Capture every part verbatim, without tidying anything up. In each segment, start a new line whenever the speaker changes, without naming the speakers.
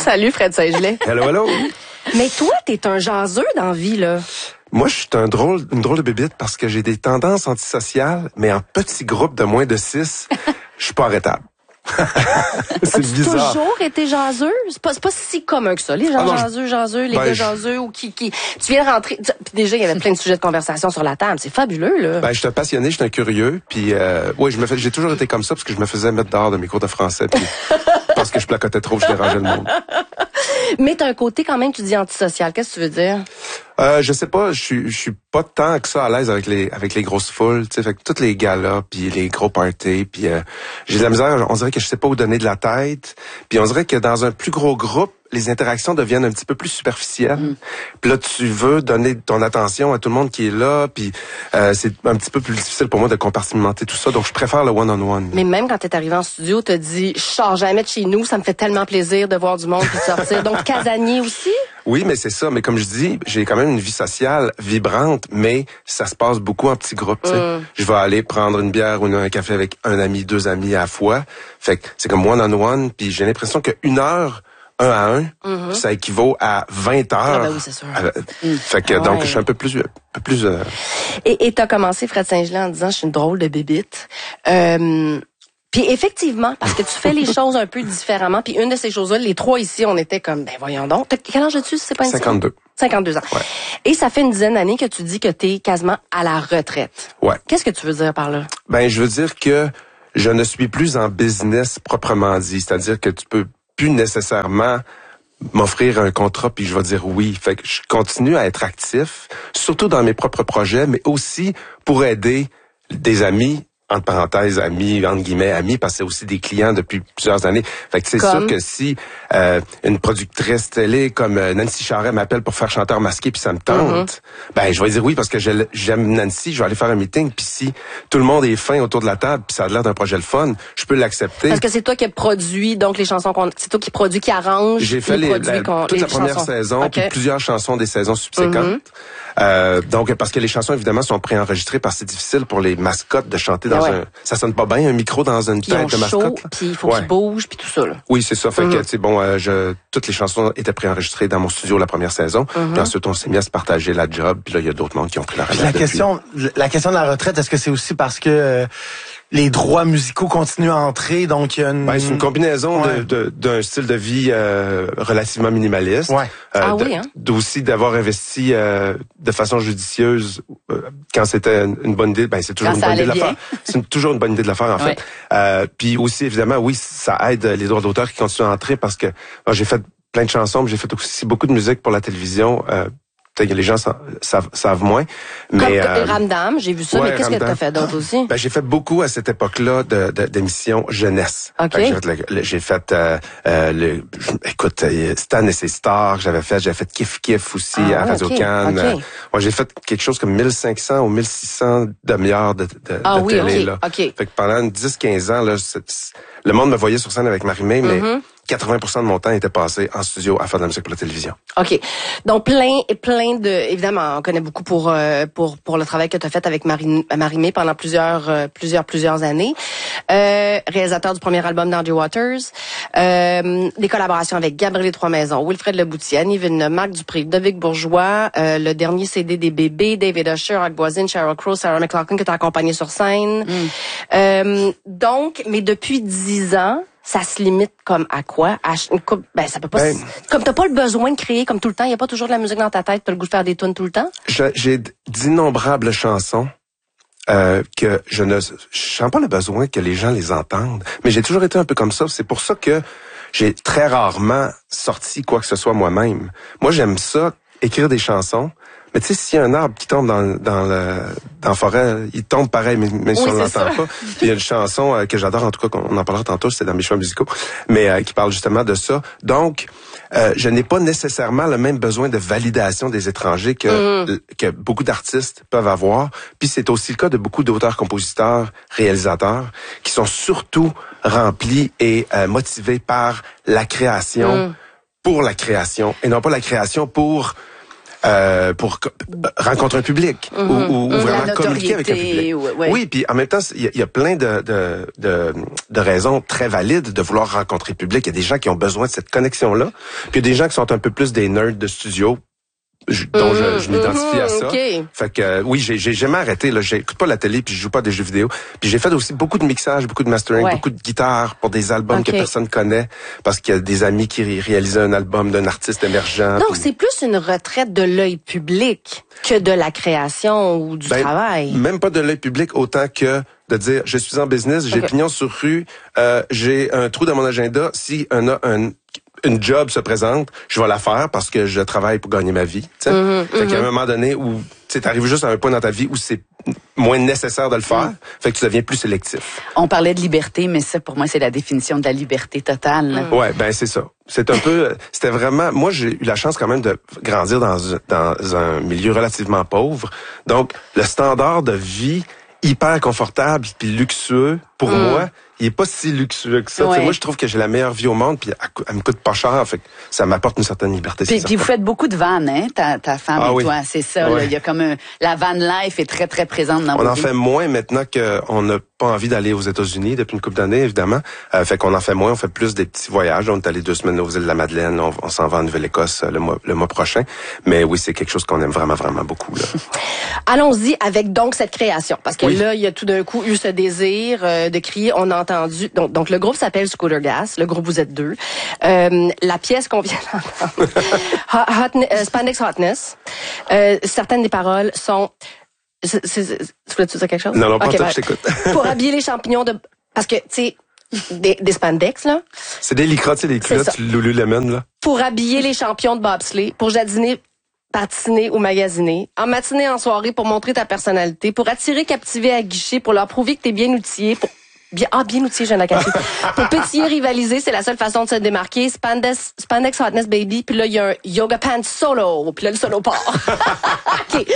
Salut Fred Saint-Gelais.
Hello, hello.
Mais toi, t'es un jaseux dans la vie, là.
Moi, je suis un drôle, une drôle de bébite parce que j'ai des tendances antisociales, mais en petits groupes de moins de six, je suis pas arrêtable. C'est
As-tu
bizarre.
toujours été jaseux? C'est pas, c'est pas si commun que ça. Les gens
Ah non,
jaseux, jaseux, les
ben,
gars
je-
jaseux, ou qui, qui, tu viens de rentrer. tu- Puis déjà, il y avait plein de sujets de conversation sur la table. C'est fabuleux, là.
Ben, je suis un passionné, je suis un curieux, puis euh, ouais, je me fais, j'ai toujours été comme ça parce que je me faisais mettre dehors de mes cours de français, puis parce que je placotais trop, je dérangeais le monde.
Mais t'as un côté quand même, tu dis antisocial. Qu'est-ce que tu veux dire?
Euh, je sais pas, je suis, je suis pas tant que ça à l'aise avec les, avec les grosses foules, tu sais, fait que toutes les galas, puis les gros parties, puis euh, j'ai de la misère, on dirait que je sais pas où donner de la tête, puis on dirait que dans un plus gros groupe, les interactions deviennent un petit peu plus superficielles. Mm. Puis là, tu veux donner ton attention à tout le monde qui est là, puis euh, c'est un petit peu plus difficile pour moi de compartimenter tout ça, donc je préfère le one-on-one.
Mais même quand t'es arrivé en studio, t'as dit, je sors jamais de chez nous, ça me fait tellement plaisir de voir du monde puis de sortir. Donc, casanier aussi?
Oui, mais c'est ça. Mais comme je dis, j'ai quand même une vie sociale vibrante, mais ça se passe beaucoup en petits groupes. Mm. Je vais aller prendre une bière ou un café avec un ami, deux amis à la fois. Fait que c'est comme one-on-one, puis j'ai l'impression qu'une heure, un à un, mm-hmm. ça équivaut à vingt heures.
Ah ben oui, c'est sûr.
Euh, mm. Fait que, ah donc, ouais. je suis un peu plus... Un peu plus euh...
Et tu as commencé, Fred Saint-Gelais, en disant, je suis une drôle de bébite. Euh... Puis effectivement, parce que tu fais les choses un peu différemment. Puis une de ces choses-là, les trois ici, on était comme, ben voyons donc. T'as quel âge as-tu? C'est pas une
cinquante-deux.
cinquante-deux ans.
Ouais.
Et ça fait une dizaine d'années que tu dis que t'es quasiment à la retraite.
Ouais.
Qu'est-ce que tu veux dire par là?
Ben, je veux dire que je ne suis plus en business proprement dit. C'est-à-dire que tu peux plus nécessairement m'offrir un contrat puis je vais dire oui. Fait que je continue à être actif, surtout dans mes propres projets, mais aussi pour aider des amis, entre parenthèses, amis, entre guillemets, amis, parce que c'est aussi des clients depuis plusieurs années. Fait que c'est comme... sûr que si euh, une productrice télé comme euh, Nancy Charret m'appelle pour faire Chanteur masqué puis ça me tente, mm-hmm. ben je vais dire oui parce que je, j'aime Nancy, je vais aller faire un meeting puis si tout le monde est fin autour de la table puis ça a l'air d'un projet le fun, je peux l'accepter.
Parce que c'est toi qui produis donc les chansons qu'on c'est toi qui produis qui arrange.
J'ai fait les,
les
la, toute
les
la première
chansons.
saison
Okay.
puis plusieurs chansons des saisons subséquentes. Mm-hmm. Euh, donc parce que les chansons évidemment sont préenregistrées parce que c'est difficile pour les mascottes de chanter dans ouais. un ça sonne pas bien un micro dans une
puis
tête de mascotte.
Puis il faut ouais. qu'ils bougent puis tout ça là.
Oui, c'est ça fait mm-hmm. que tu sais bon euh, je toutes les chansons étaient préenregistrées dans mon studio la première saison. Mm-hmm. Puis ensuite on s'est mis à se partager la job puis là il y a d'autres mondes qui ont pris la relève.
La question la question de la retraite, est-ce que c'est aussi parce que euh, les droits musicaux continuent à entrer, donc il y a une...
Ben, c'est une combinaison ouais. de, de, d'un style de vie euh, relativement minimaliste.
Ouais.
Euh,
ah
de,
oui, hein?
D'aussi d'avoir investi euh, de façon judicieuse euh, quand c'était une bonne idée. Ben c'est toujours
quand
une bonne idée
bien.
de la faire. C'est une, toujours une bonne idée de la faire en
ouais.
fait. Euh, puis aussi évidemment, oui, ça aide les droits d'auteur qui continuent à entrer parce que moi, j'ai fait plein de chansons, mais j'ai fait aussi beaucoup de musique pour la télévision. Euh, Peut-être que les gens savent, savent moins. Mais,
Comme
euh,
Ramdam, j'ai vu ça, ouais, mais qu'est-ce Ramdam. que tu as fait d'autre aussi?
Ben, j'ai fait beaucoup à cette époque-là de, de, d'émissions jeunesse.
Okay.
J'ai fait, le, le, j'ai fait euh, euh, le, écoute, Stan et ses stars, j'avais fait, j'avais fait Kiff Kiff aussi ah, à Radio Cannes. Okay. Okay. Moi, j'ai fait quelque chose comme mille cinq cents ou mille six cents demi-heures de, de,
ah,
de
oui,
télé.
Okay.
Là.
Okay.
Fait que pendant dix quinze ans, là, c'est, le monde me voyait sur scène avec Marie-Mé, mais mm-hmm. quatre-vingts pour cent de mon temps était passé en studio à faire de la musique pour la télévision.
OK. Donc, plein et plein de... Évidemment, on connaît beaucoup pour euh, pour pour le travail que tu as fait avec Marie, Marie-Mé pendant plusieurs, euh, plusieurs, plusieurs années. Euh, réalisateur du premier album d'Andrew Waters. Euh, des collaborations avec Gabriel Trois-Maisons, Wilfred Leboutier, Annie Villeneuve, Marc Dupré, Ludovic Bourgeois, euh, le dernier C D des bébés, David Usher, Art Voisine, Sheryl Crow, Sarah McLachlan que tu as accompagné sur scène. Mm. Euh, donc, mais depuis dix ans... ça se limite comme à quoi? À une coupe, ben, ça peut pas, ben, comme t'as pas le besoin de créer comme tout le temps, il y a pas toujours de la musique dans ta tête, t'as le goût de faire des tunes tout le temps?
Je, j'ai d'innombrables chansons, euh, que je ne, je sens pas le besoin que les gens les entendent. Mais j'ai toujours été un peu comme ça. C'est pour ça que j'ai très rarement sorti quoi que ce soit moi-même. Moi, j'aime ça, écrire des chansons. Mais tu sais, s'il y a un arbre qui tombe dans, dans, le, dans la forêt, il tombe pareil, mais, mais si oui, on l'entend pas. Puis il y a une chanson euh, que j'adore, en tout cas, on en parlera tantôt, c'est dans mes choix musicaux, mais euh, qui parle justement de ça. Donc, euh, je n'ai pas nécessairement le même besoin de validation des étrangers que, mm. que beaucoup d'artistes peuvent avoir. Puis c'est aussi le cas de beaucoup d'auteurs, compositeurs, réalisateurs, qui sont surtout remplis et euh, motivés par la création, mm. pour la création, et non pas la création pour... Euh, pour rencontrer un public mm-hmm. ou, ou, ou vraiment communiquer avec un public.
Ouais, ouais.
Oui, puis en même temps, il y, y a plein de, de, de, de raisons très valides de vouloir rencontrer le public. Il y a des gens qui ont besoin de cette connexion-là. Puis il y a des gens qui sont un peu plus des nerds de studio. Je, dont mmh, je, je m'identifie mmh, à ça.
Okay.
Fait que euh, oui, j'ai, j'ai jamais arrêté. Là, j'écoute pas la télé, puis je joue pas à des jeux vidéo. Puis j'ai fait aussi beaucoup de mixage, beaucoup de mastering, ouais. beaucoup de guitare pour des albums okay. que personne connaît, parce qu'il y a des amis qui ré- réalisaient un album d'un artiste émergent.
Donc
puis...
c'est plus une retraite de l'œil public que de la création ou du
ben,
travail.
Même pas de l'œil public autant que de dire je suis en business, j'ai okay. pignon sur rue, euh, j'ai un trou dans mon agenda. Si un a un une job se présente, je vais la faire parce que je travaille pour gagner ma vie. Tu sais, mm-hmm, fait qu'à un moment donné où tu arrives juste à un point dans ta vie où c'est moins nécessaire de le faire, mm. fait que tu deviens plus sélectif.
On parlait de liberté, mais ça pour moi c'est la définition de la liberté totale.
Mm. Ouais, ben c'est ça. C'est un peu, c'était vraiment. Moi j'ai eu la chance quand même de grandir dans dans un milieu relativement pauvre, donc le standard de vie hyper confortable puis luxueux pour mm. moi. Il est pas si luxueux que ça. Ouais. Moi, je trouve que j'ai la meilleure vie au monde, puis elle, elle me coûte pas cher, fait que ça m'apporte une certaine liberté.
Puis, puis vous faites beaucoup de vannes, hein, ta, ta femme
ah,
et
oui.
toi, c'est ça.
Ouais.
Là, il y a comme un, la van life est très très présente dans.
On
vos
en
vies.
fait moins maintenant qu'on n'a pas envie d'aller aux États-Unis depuis une couple d'années, évidemment. Euh, fait qu'on en fait moins, on fait plus des petits voyages. On est allé deux semaines aux îles de la Madeleine, on, on s'en va en Nouvelle-Écosse le mois, le mois prochain. Mais oui, c'est quelque chose qu'on aime vraiment vraiment beaucoup là.
Allons-y avec donc cette création, parce que
oui.
là, il y a tout d'un coup eu ce désir euh, de crier. On a entendu donc. donc le groupe s'appelle Scooter Gas. Le groupe, vous êtes deux. Euh, la pièce qu'on vient d'entendre, hot, hot, uh, Spandex Hotness. Euh, certaines des paroles sont... C'est, c'est, c'est, tu voulais-tu dire quelque chose?
Non, non, pas
okay,
toi,
ben,
je t'écoute.
Pour habiller les champignons de... Parce que, tu sais, des, des spandex, là.
C'est des lycras, tu sais, les culottes Lululemon, là.
Pour habiller les champions de bobsleigh, pour jardiner, patiner ou magasiner, en matinée, en soirée, pour montrer ta personnalité, pour attirer, captiver, aguicher, pour leur prouver que t'es bien outillé, pour... Bien, ah, bien outillé, je viens de Pour pétiller, rivaliser, c'est la seule façon de se démarquer. Spandex, Spandex Hotness Baby, puis là, il y a un Yoga Pants Solo, puis là, le solo part. OK.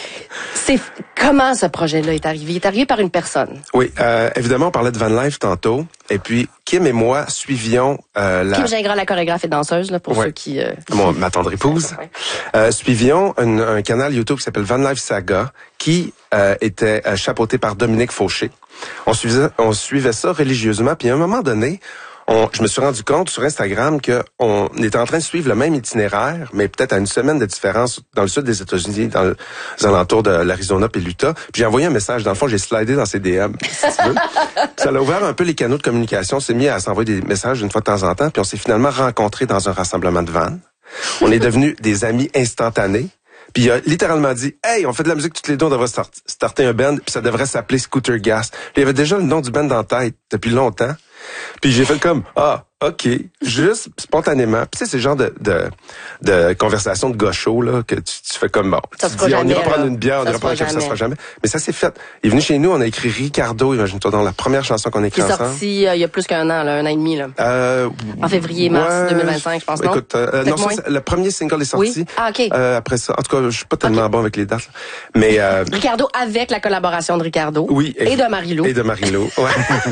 C'est, comment ce projet-là est arrivé? Il est arrivé par une personne.
Oui, euh, évidemment, on parlait de Van Life tantôt. Et puis, Kim et moi suivions euh, la...
Kim Gingras, la chorégraphe et danseuse, là, pour ouais. ceux qui... Euh...
Mon, ma tendre épouse. Ouais. Euh, suivions un, un canal YouTube qui s'appelle Van Life Saga, qui euh, était euh, chapeauté par Dominique Fauché. On suivait, on suivait ça religieusement. Puis à un moment donné, on, je me suis rendu compte sur Instagram que on était en train de suivre le même itinéraire, mais peut-être à une semaine de différence dans le sud des États-Unis, dans les alentours de l'Arizona et l'Utah. Puis j'ai envoyé un message. Dans le fond, j'ai slidé dans ses D M, si tu veux. Ça a ouvert un peu les canaux de communication. On s'est mis à s'envoyer des messages une fois de temps en temps. Puis on s'est finalement rencontrés dans un rassemblement de vannes. On est devenus des amis instantanés. Puis il a littéralement dit « Hey, on fait de la musique toutes les deux, on devrait start, starter un band, puis ça devrait s'appeler Scooter Gas. » Puis il y avait déjà le nom du band dans la tête depuis longtemps. Puis j'ai fait comme « Ah, OK. » Juste spontanément. Puis tu sais, c'est le genre de, de, de conversation de gaucho, là, que tu, tu fais comme bon.
Ça
tu
se
dis,
jamais,
on ira prendre
là.
une bière, on
ça
ira prendre un café, ça se fera jamais. Mais ça s'est fait. Il est venu chez nous, on a écrit Ricardo, imagine-toi, dans la première chanson qu'on a écrite ensemble.
Qui est sorti euh, il y a plus qu'un an, là, un an et demi, là.
Euh,
en février, mars
ouais,
deux mille vingt-cinq, je pense, non?
Écoute, euh, non, ça, le premier single est sorti.
Oui? Ah, OK.
Euh, après ça, en tout cas, je suis pas tellement okay. bon avec les dates, là. Mais, euh,
Ricardo avec la collaboration de Ricardo.
Oui.
Et, et de Marie-Lou.
Et de Marie-Lou, ouais.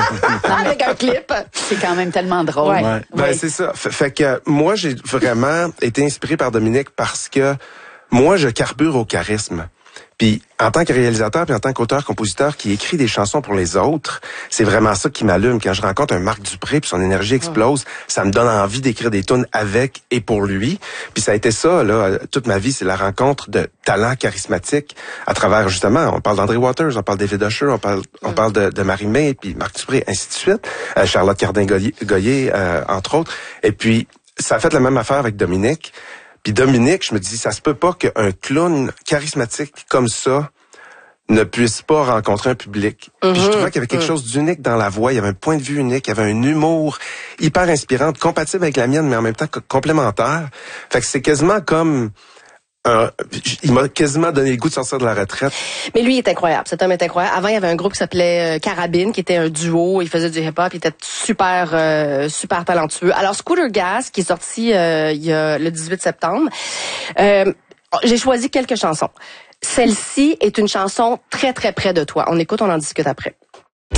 Avec un clip.
C'est quand même tellement drôle.
Ouais.
Ouais. Ben,
ouais.
c'est ça. Fait, fait que moi, j'ai vraiment été inspiré par Dominique parce que moi, je carbure au charisme. Puis en tant que réalisateur, puis en tant qu'auteur-compositeur qui écrit des chansons pour les autres, c'est vraiment ça qui m'allume. Quand je rencontre un Marc Dupré, puis son énergie explose, mmh. ça me donne envie d'écrire des tunes avec et pour lui. Puis ça a été ça, là, toute ma vie, c'est la rencontre de talents charismatiques à travers, justement, on parle d'André Waters, on parle de David Usher, on parle, mmh. on parle de, de Marie-Mé, puis Marc Dupré, ainsi de suite. Euh, Charlotte Cardin-Goyer, euh, entre autres. Et puis, ça a fait la même affaire avec Dominique. Puis Dominique, je me dis, ça se peut pas qu'un clown charismatique comme ça ne puisse pas rencontrer un public. Mm-hmm. Puis je trouvais qu'il y avait quelque mm-hmm. chose d'unique dans la voix. Il y avait un point de vue unique. Il y avait un humour hyper inspirant, compatible avec la mienne, mais en même temps complémentaire. Fait que c'est quasiment comme... Euh, il m'a quasiment donné le goût de sortir de la retraite.
Mais lui, il est incroyable. Cet homme est incroyable. Avant, il y avait un groupe qui s'appelait euh, Carabine, qui était un duo. Il faisait du hip-hop. Il était super, euh, super talentueux. Alors, Scooter Gas, qui est sorti euh, il y a le dix-huit septembre, euh, j'ai choisi quelques chansons. Celle-ci est une chanson très, très près de toi. On écoute, on en discute après.